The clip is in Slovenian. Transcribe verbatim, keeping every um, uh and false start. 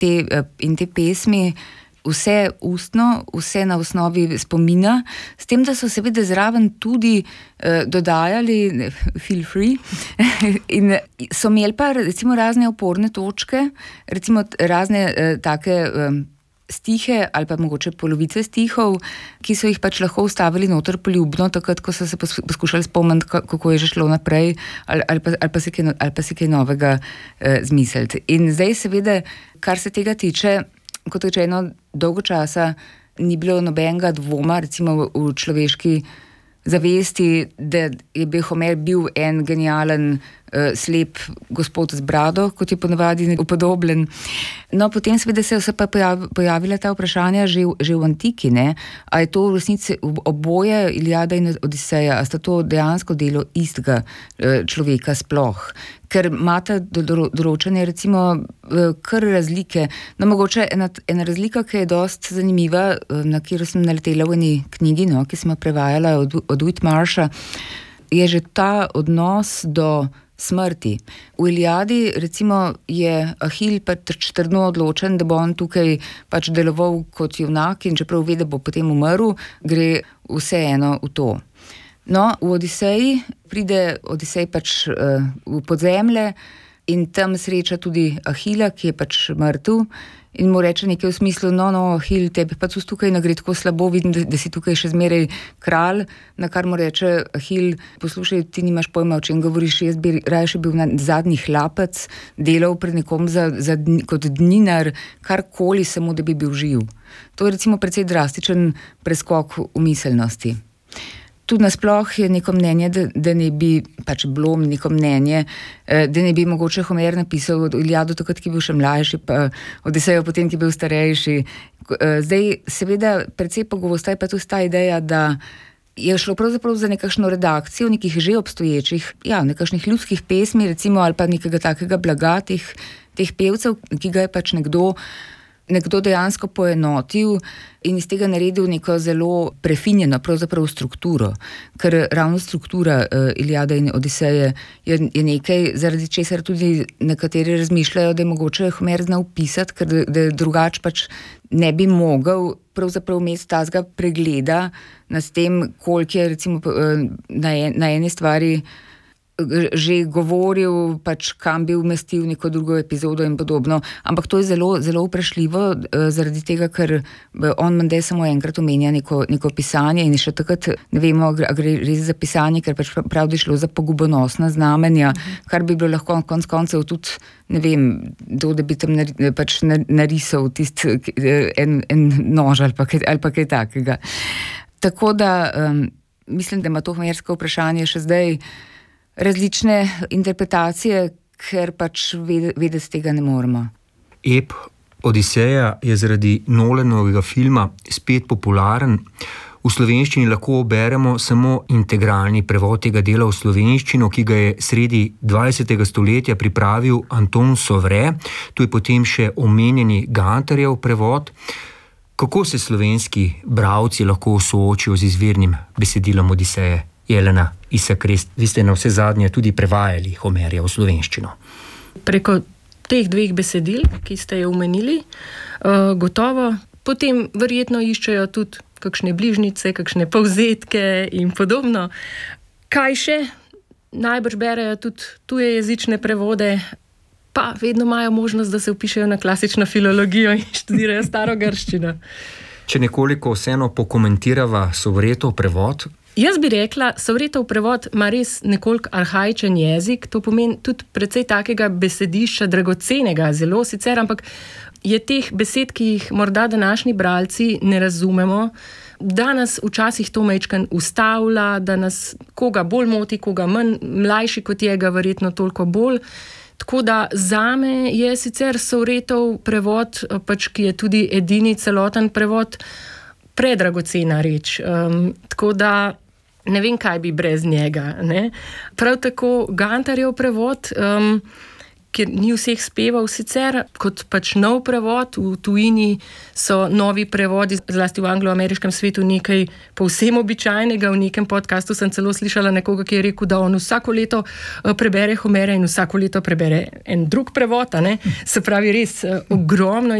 te, in te pesmi vse ustno, vse na osnovi spomina, s tem, da so seveda zraven tudi uh, dodajali feel free in so imeli pa recimo razne oporne točke, recimo razne uh, take um, stihe ali pa mogoče polovice stihov, ki so jih pač lahko vstavili noter poljubno, takrat, ko so se poskušali spomniti, kako je že šlo naprej ali, ali, pa, ali, pa, si kaj, ali pa si kaj novega uh, zmisliti. In zdaj seveda, kar se tega tiče, kot rečeno, dolgo časa ni bilo nobenega dvoma, recimo v človeški zavesti, da je bil Homer bil en genijalen uh, slep gospod z brado, kot je ponavadi upodobljen. No, potem seveda se so pa pojavila ta vprašanja že, že v antiki, ne? A je to v resnici oboje, Iliada in Odiseja, a sta to dejansko delo istega uh, človeka sploh? Ker imata določene recimo kar razlike. No, mogoče ena, ena razlika, ki je dost zanimiva, na katero sem naletela v eni knjigi, no, ki sem jo prevajala od, od Whitmarsha, je že ta odnos do smrti. V Iliadi recimo je Ahil pač trdno odločen, da bo on tukaj pač deloval kot junak in čeprav ve, da bo potem umrl, gre vseeno v to. No, v Odiseji pride Odisej pač uh, v podzemlje in tam sreča tudi Ahila, ki je pač mrtev in mu reče nekaj v smislu, no, no, Ahil, tebi pa tudi tukaj ne gre tako slabo, vidim, da, da si tukaj še zmeraj kralj, na kar mu reče Ahil, poslušaj, ti nimaš pojma, o čem govoriš, jaz bi raje še bil na zadnji hlapec, delal pred nekom za, za, kot dninar, karkoli samo, da bi bil živ. To je recimo precej drastičen preskok v miselnosti. Tudi nasploh je neko mnenje, da, da ne bi, pač bilo neko mnenje, da ne bi mogoče Homer napisal od Iliado takrat, ki je bil še mlajši, pa Odisejo potem, ki je bil starejši. Zdaj, seveda, precej pogosta je pa tudi ta ideja, da je šlo pravzaprav za nekakšno redakcijo nekih že obstoječih, ja, nekakšnih ljudskih pesmi, recimo, ali pa nekega takega blaga teh, teh pevcev, ki ga je pač nekdo nekdo dejansko poenotil in iz tega naredil neko zelo prefinjeno pravzaprav strukturo, ker ravno struktura uh, Iliada in Odiseje je, je nekaj, zaradi česar tudi nekateri razmišljajo, da je mogoče Homer znal pisati, ker da, da drugač pač ne bi mogel pravzaprav imeti tazga pregleda nad tem, koliko je recimo uh, na, en, na eni stvari že govoril, pač kam bi umestil neko drugo epizodo in podobno. Ampak to je zelo, zelo vprašljivo, zaradi tega, ker on menda samo enkrat omenja neko, neko pisanje in še takrat ne vemo, a gre res za pisanje, ker pač pravdi šlo za pogubonosna znamenja, mhm. kar bi bilo lahko konc koncev tudi, ne vem, do, da bi tam nar, pač narisal tist en, en nož ali pa, ali pa kaj takega. Tako da um, mislim, da ima to homersko vprašanje še zdaj različne interpretacije, ker pač vedeti tega ne moremo. Ep Odiseja je zaradi Nolanovega filma spet popularen. V slovenščini lahko beremo samo integralni prevod tega dela v slovenščino, ki ga je sredi dvajsetega stoletja pripravil Anton Sovre. Tu je potem še omenjeni Gantarjev prevod. Kako se slovenski bralci lahko soočijo z izvirnim besedilom Odiseje? Jelena Isak-Rest, vi ste na vse zadnje tudi prevajali Homerja v slovenščino. Preko teh dveh besedil, ki ste jo omenili, uh, gotovo, potem verjetno iščejo tudi kakšne bližnjice, kakšne povzetke in podobno. Kaj še? Najbrž berejo tudi tuje jezične prevode, pa vedno imajo možnost, da se vpišejo na klasično filologijo in študirajo staro grščino. Če nekoliko vseeno pokomentirava Sovretov prevod. Jaz bi rekla, Sovretov prevod ima res nekoliko arhaičen jezik, to pomeni tudi precej takega besedišča, dragocenega, zelo sicer, ampak je teh besed, ki jih morda današnji bralci ne razumemo, da nas včasih to majčkan ustavlja, da nas koga bolj moti, koga manj, mlajši kot je ga verjetno toliko bolj. Tako da zame je sicer Sovretov prevod, pač ki je tudi edini celoten prevod, predragocena reč. Um, tako da ne vem, kaj bi brez njega. Ne? Prav tako Gantarjev prevod um, ker ni vseh speval sicer, kot pač nov prevod, v tujini so novi prevodi, zlasti v anglo-ameriškem svetu, nekaj povsem običajnega. V nekem podcastu sem celo slišala nekoga, ki je rekel, da on vsako leto prebere Homera in vsako leto prebere en drug prevod, a ne? Se pravi, res ogromno